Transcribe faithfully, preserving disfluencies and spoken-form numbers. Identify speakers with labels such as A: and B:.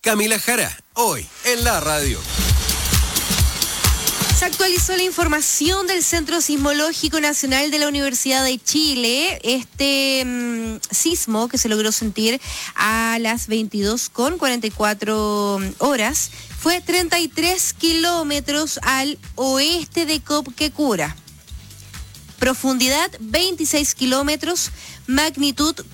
A: Camila Jara, hoy en la radio.
B: Se actualizó la información del Centro Sismológico Nacional de la Universidad de Chile. Este mmm, sismo que se logró sentir a las veintidós con cuarenta y cuatro horas fue treinta y tres kilómetros al oeste de Copquecura. Profundidad veintiséis kilómetros, magnitud